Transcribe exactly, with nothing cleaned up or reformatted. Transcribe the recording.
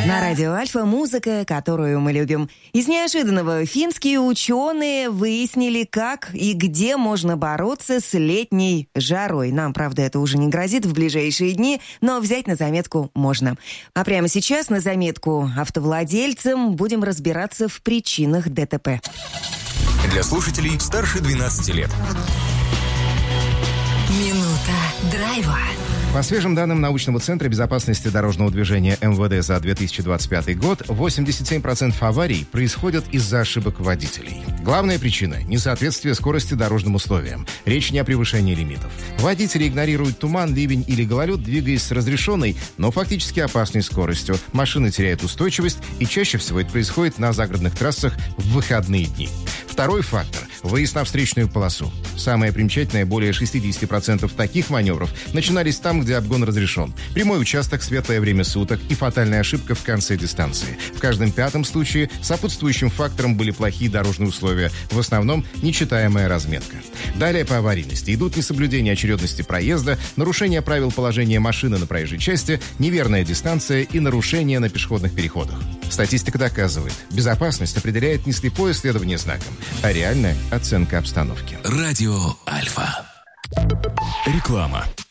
На радио Альфа музыка, которую мы любим. Из неожиданного финские ученые выяснили, как и где можно бороться с летней жарой. Нам, правда, это уже не грозит в ближайшие дни, но взять на заметку можно. А прямо сейчас на заметку автовладельцам будем разбираться в причинах ДТП. Для слушателей старше двенадцати лет. Минута драйва. По свежим данным научного центра безопасности дорожного движения эм вэ дэ за две тысячи двадцать пятый год, восемьдесят семь процентов аварий происходят из-за ошибок водителей. Главная причина – несоответствие скорости дорожным условиям. Речь не о превышении лимитов. Водители игнорируют туман, ливень или гололед, двигаясь с разрешенной, но фактически опасной скоростью. Машины теряют устойчивость, и чаще всего это происходит на загородных трассах в выходные дни. Второй фактор – выезд на встречную полосу. Самое примечательное, более шестьдесят процентов таких маневров начинались там, где обгон разрешен. Прямой участок, светлое время суток и фатальная ошибка в конце дистанции. В каждом пятом случае сопутствующим фактором были плохие дорожные условия, в основном нечитаемая разметка. Далее по аварийности идут несоблюдение очередности проезда, нарушение правил положения машины на проезжей части, неверная дистанция и нарушение на пешеходных переходах. Статистика доказывает, безопасность определяет не слепое следование знакам, а реальная оценка обстановки. Радио Альфа. Реклама.